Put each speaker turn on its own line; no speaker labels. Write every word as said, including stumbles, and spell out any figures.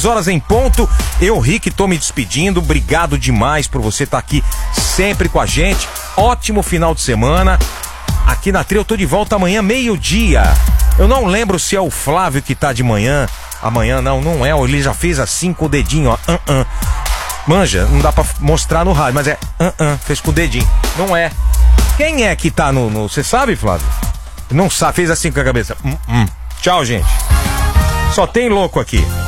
horas em ponto, eu, Rick, tô me despedindo. Obrigado demais por você estar aqui sempre com a gente. Ótimo final de semana. Aqui na Trio eu tô de volta amanhã, meio-dia. Eu não lembro se é o Flávio que tá de manhã. Amanhã não, não é. Ele já fez assim com o dedinho, ó. Uh -uh. Manja, não dá pra mostrar no rádio, mas é uh -uh. Fez com o dedinho. Não é. Quem é que tá no... Você sabe, Flávio? Não sabe, fez assim com a cabeça. Uh -uh. Tchau, gente. Só tem louco aqui.